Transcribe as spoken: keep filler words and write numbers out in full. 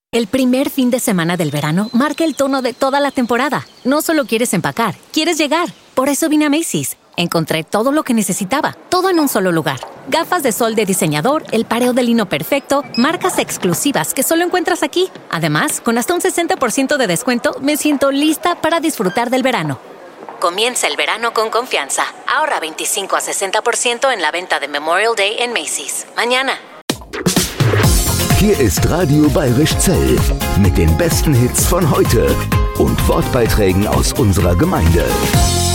El primer fin de semana del verano marca el tono de toda la temporada. No solo quieres empacar, quieres llegar. Por eso vine a Macy's. Encontré todo lo que necesitaba, todo en un solo lugar. Gafas de sol de diseñador, el pareo de lino perfecto, marcas exclusivas que solo encuentras aquí. Además, con hasta un sesenta por ciento de descuento, me siento lista para disfrutar del verano. Comienza el verano con confianza. Ahorra veinticinco a sesenta por ciento en la venta de Memorial Day en Macy's. Mañana. Hier ist Radio Bayerisch Zell mit den besten Hits von heute und Wortbeiträgen aus unserer Gemeinde.